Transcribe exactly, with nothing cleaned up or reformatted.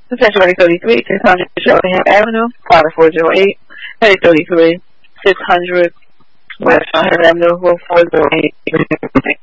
Sanctuary thirty-three, six hundred Shirley Avenue, five four zero eight. Heading thirty-three, six hundred West Shirley Avenue, four four zero eight.